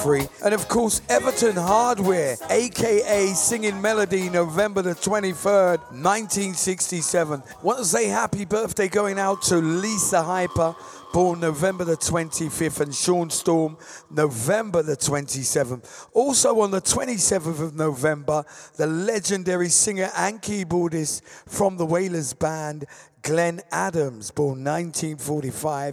free. And of course, Everton Hardware, aka Singing Melody, November the 23rd, 1967. Want to say happy birthday going out to Lisa Hyper, born November the 25th, and Sean Storm, November the 27th. Also on the 27th of November, the legendary singer and keyboardist from the Wailers band, Glenn Adams, born 1945,